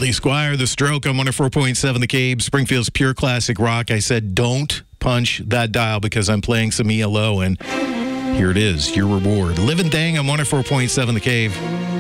Billy Squier, The Stroke on 104.7 The Cave, Springfield's pure classic rock. I said, don't punch that dial because I'm playing some ELO, and here it is, your reward. Living Thing on 104.7 The Cave.